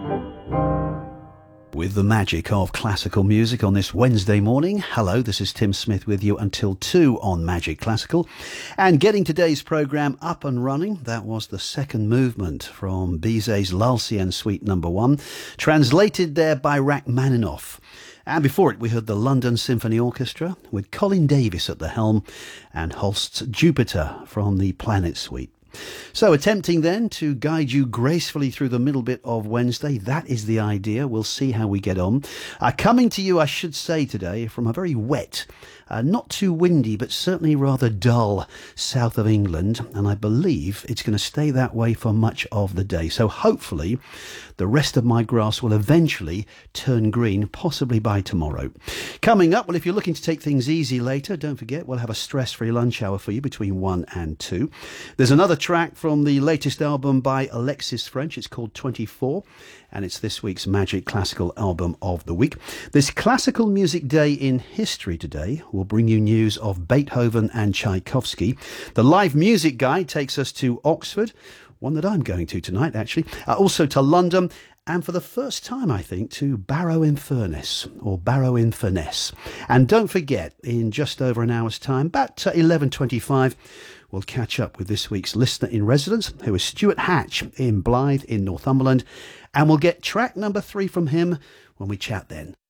With the magic of classical music on this Wednesday morning. Hello, this is Tim Smith with you until 2 on Magic Classical. And getting today's programme up and running, that was the second movement from Bizet's L'Alcyon Suite No. 1, translated there by Rachmaninoff. And before it, we heard the London Symphony Orchestra with Colin Davis at the helm and Holst's Jupiter from the Planet Suite. So attempting then to guide you gracefully through the middle bit of Wednesday, that is the idea. We'll see how we get on. Coming to you, I should say today, from a very wet, not too windy, but certainly rather dull south of England. And I believe it's going to stay that way for much of the day. So hopefully the rest of my grass will eventually turn green, possibly by tomorrow. Coming up, well, if you're looking to take things easy later, don't forget, we'll have a stress-free lunch hour for you between 1 and 2. There's another track from the latest album by Alexis French. It's called 24, and it's this week's Magic Classical Album of the Week. This Classical Music Day in History today will bring you news of Beethoven and Tchaikovsky. The Live Music Guide takes us to Oxford, one that I'm going to tonight, actually. Also to London, and for the first time, I think, to Barrow-in-Furness, or Barrow-in-Furness. And don't forget, in just over an hour's time, about 11:25, we'll catch up with this week's listener in residence, who is Stuart Hatch in Blythe in Northumberland, and we'll get track number 3 from him when we chat then.